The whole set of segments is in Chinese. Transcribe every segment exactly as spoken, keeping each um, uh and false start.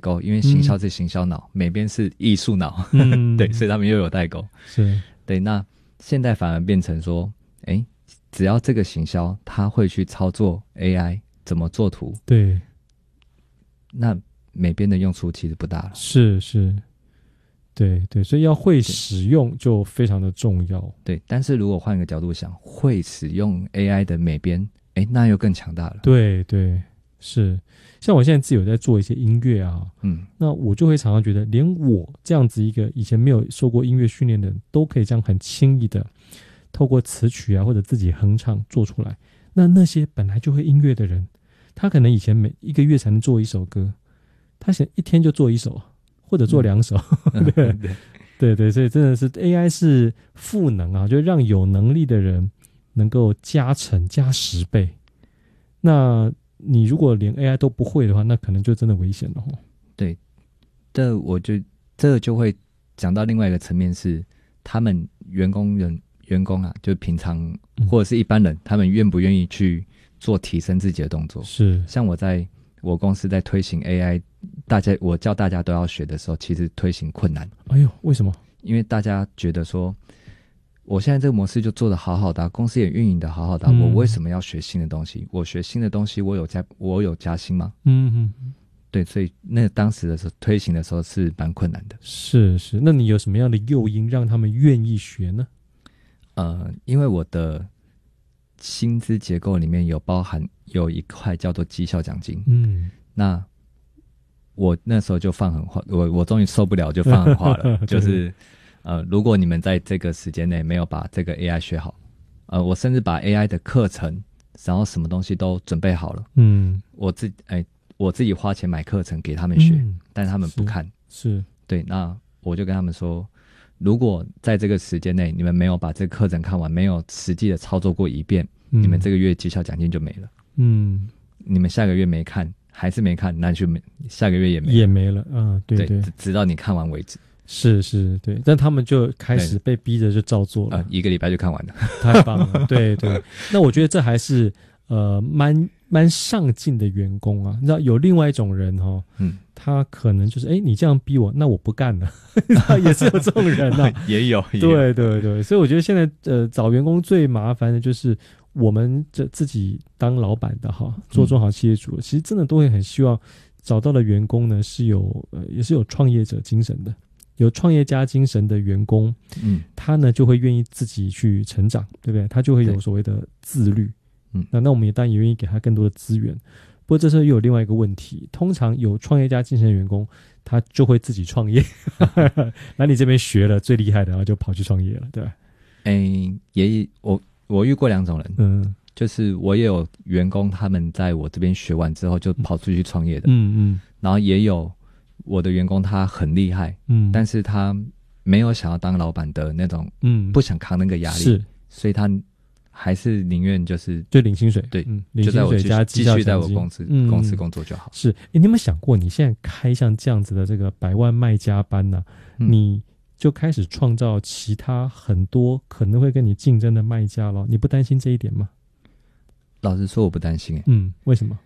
沟，因为行销是行销脑，嗯、美编是艺术脑， 嗯， 对，所以他们又有代沟。 是， 对，那现在反而变成说，哎，只要这个行销他会去操作 A I 怎么做图， 对， 那美编的用处其实不大了。 是是。对对，所以要会使用就非常的重要。 对，但是如果换个角度想，会使用 A I 的美编，哎，那又更强大了。 对对，是。像我现在自己有在做一些音乐啊，嗯，那我就会常常觉得，连我这样子一个以前没有受过音乐训练的人，都可以这样很轻易的透过词曲啊或者自己哼唱做出来。那那些本来就会音乐的人，他可能以前每一个月才能做一首歌，他现在一天就做一首。或者做两首、嗯、对对对，所以真的是 A I 是赋能啊，就让有能力的人能够加成加十倍。那你如果连 A I 都不会的话，那可能就真的危险了。 对，这我就这就会讲到另外一个层面是，他们员工人员工啊，就平常或者是一般人，嗯、他们愿不愿意去做提升自己的动作？是，像我在我公司在推行 A I。大家我叫大家都要学的时候，其实推行困难。 哎呦，为什么？ 因为大家觉得说，我现在这个模式就做得好好的、啊，公司也运营得好好的、啊嗯，我为什么要学新的东西？我学新的东西，我有加我有加薪吗？嗯嗯，对，所以那当时的时候推行的时候是蛮困难的。 是是，那你有什么样的诱因让他们愿意学呢？ 呃，因为我的薪资结构里面有包含有一块叫做绩效奖金。嗯，那。我那时候就放狠话，我我终于受不了，就放狠话了，就是呃，如果你们在这个时间内没有把这个 A I 学好，呃，我甚至把 A I 的课程，然后什么东西都准备好了，嗯，我自哎我自己花钱买课程给他们学，嗯、但是他们不看， 是, 是对，那我就跟他们说，如果在这个时间内你们没有把这个课程看完，没有实际的操作过一遍，嗯、你们这个月绩效奖金就没了，嗯，你们下个月没看。还是没看，那就没下个月也没了也没了啊！对 对, 对，直到你看完为止。 是是，对，但他们就开始被逼着就照做了， 呃、一个礼拜就看完了， 太棒了！对对，那我觉得这还是呃蛮蛮上进的员工啊。你知道有另外一种人哈、哦，嗯，他可能就是哎，你这样逼我，那我不干了，也是有这种人啊， 也有，也有对对对，所以我觉得现在呃找员工最麻烦的就是。我们这自己当老板的哈，做中小企业主、嗯，其实真的都会很希望找到的员工呢是有呃也是有创业者精神的，有创业家精神的员工，嗯，他呢就会愿意自己去成长，对不对？他就会有所谓的自律，嗯，那那我们也当然也愿意给他更多的资源。不过这时候又有另外一个问题，通常有创业家精神的员工，他就会自己创业，来你这边学了最厉害的，然后就跑去创业了，对吧？ 嗯，也我。我遇过两种人，嗯，就是我也有员工，他们在我这边学完之后就跑出去创业的，嗯嗯，然后也有我的员工他很厉害，嗯，但是他没有想要当老板的那种，嗯，不想扛那个压力，是，所以他还是宁愿就是就领薪水， 对， 嗯，领薪水加继续在我公司、嗯、公司工作就好。 是，你有没有想过，你现在开像这样子的这个百万卖家班呢、啊嗯？你就开始创造其他很多可能会跟你竞争的卖家了，你不担心这一点吗？ 老实说，我不担心、欸。 嗯，为什么？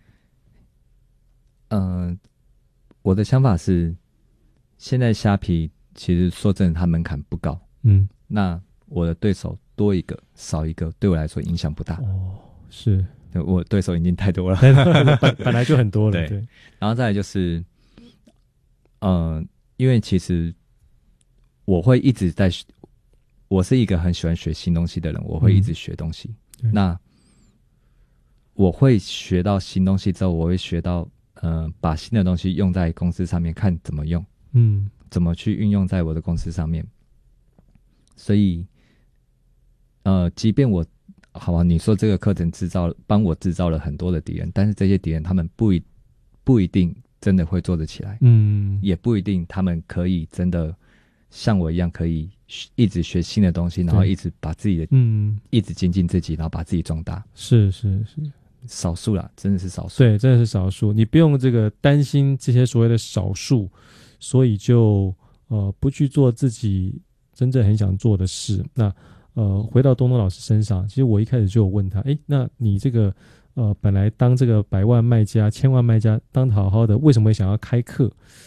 嗯、呃，我的想法是，现在虾皮其实说真的，它门槛不高。嗯，那我的对手多一个少一个，对我来说影响不大。 哦，是， 我对手已经太多了， 本本来就很多了。对， 对，然后再来就是，嗯、呃，因为其实。我会一直在，我是一个很喜欢学新东西的人，我会一直学东西。嗯、那我会学到新东西之后，我会学到，呃，把新的东西用在公司上面，看怎么用，嗯，怎么去运用在我的公司上面。所以，呃，即便我，好吧，你说这个课程制造帮我制造了很多的敌人，但是这些敌人他们不一不一定真的会做得起来，嗯，也不一定他们可以真的。像我一样可以一直学新的东西，然后一直把自己的嗯，一直精进自己，然后把自己壮大。 是是是， 少数啦，真的是少数。 对，真的是少数。你不用这个担心这些所谓的少数，所以就呃不去做自己真正很想做的事。那呃回到东东老师身上，其实我一开始就有问他，哎，那你这个呃本来当这个百万卖家、千万卖家当得好好的，为什么会想要开课？